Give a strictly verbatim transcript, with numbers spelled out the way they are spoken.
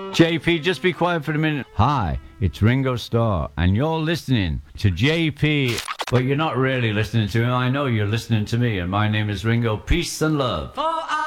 J P, just be quiet for a minute. Hi, it's Ringo Starr, and you're listening to J P. But you're not really listening to him. I know you're listening to me, and my name is Ringo. Peace and love.